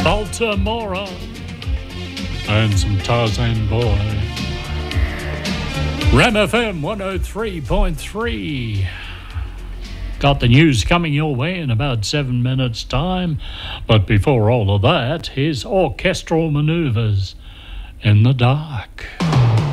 Baltimora, and some Tarzan Boy. Ram FM 103.3. Got the news coming your way in about 7 minutes' time. But before all of that, here's Orchestral Maneuvers in the Dark.